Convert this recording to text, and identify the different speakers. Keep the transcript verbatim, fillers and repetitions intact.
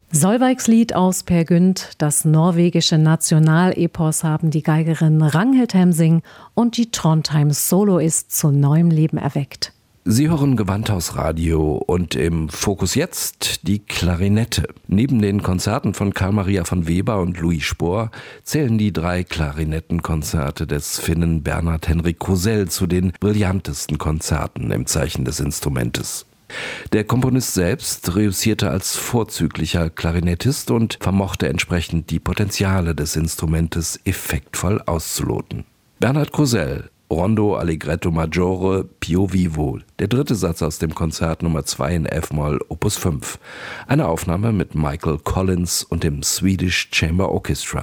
Speaker 1: Solveigslied aus Peer Gynt, das norwegische Nationalepos, haben die Geigerin Ragnhild Hemsing und die Trondheims Soloist zu neuem Leben erweckt.
Speaker 2: Sie hören Gewandhaus-Radio und im Fokus jetzt die Klarinette. Neben den Konzerten von Carl Maria von Weber und Louis Spohr zählen die drei Klarinettenkonzerte des Finnen Bernhard Henrik Krusell zu den brillantesten Konzerten im Zeichen des Instrumentes. Der Komponist selbst reüssierte als vorzüglicher Klarinettist und vermochte entsprechend die Potenziale des Instrumentes effektvoll auszuloten. Bernhard Krusell, Rondo Allegretto Maggiore Pio Vivo, der dritte Satz aus dem Konzert Nummer zwei in F-Moll Opus fünf. Eine Aufnahme mit Michael Collins und dem Swedish Chamber Orchestra.